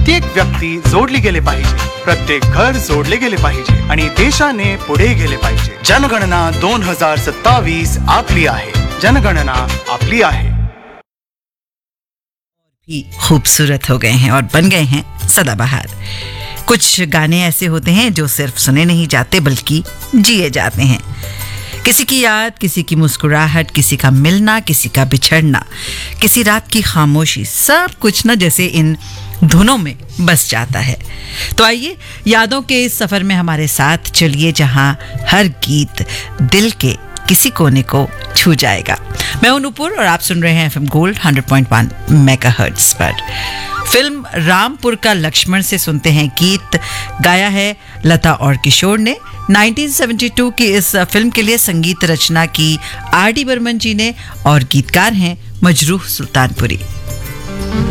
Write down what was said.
प्रत्येक व्यक्ती जोडली गेले पाहिजे, प्रत्येक घर जोडले गेले पाहिजे आणि देशाने पुढे गेले पाहिजे. जनगणना 2027 आपली आहे. जनगणना आपली आहे. भी खूबसूरत हो गए हैं और बन गए हैं सदाबहार. कुछ गाने ऐसे होते हैं जो सिर्फ सुने नहीं जाते बल्कि जिए जाते हैं. किसी की याद, किसी की मुस्कुराहट, किसी का मिलना, किसी का बिछड़ना, किसी रात की खामोशी, सब कुछ ना जैसे इन धुनों में बस जाता है. तो आइए यादों के इस सफर में हमारे साथ चलिए जहां हर गीत दिल के किसी कोने को छू जाएगा. मैं हूं नूपुर और आप सुन रहे हैं एफएम गोल्ड 100.1 मेगाहर्ट्ज पर. फिल्म रामपुर का लक्ष्मण से सुनते हैं गीत, गाया है लता और किशोर ने. 1972 की इस फिल्म के लिए संगीत रचना की आर डी बर्मन जी ने और गीतकार हैं मजरूह सुल्तानपुरी.